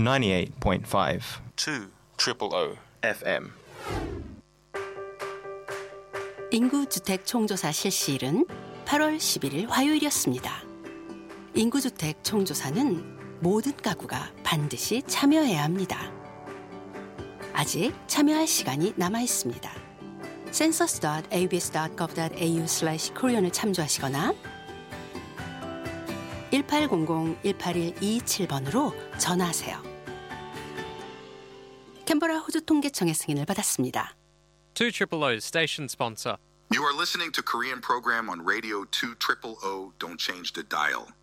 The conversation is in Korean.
98.5 200 FM. 인구주택 총조사 실시일은 8월 11일 화요일이었습니다. 인구주택 총조사는 모든 가구가 반드시 참여해야 합니다. 아직 참여할 시간이 남아 있습니다. census.abs.gov.au/korean을 참조하시거나 1800-181-227번으로 전화하세요. 캔버라 호주 통계청의 승인을 받았습니다. 200 station sponsor. You are listening to Korean program on Radio 200. Don't change the dial.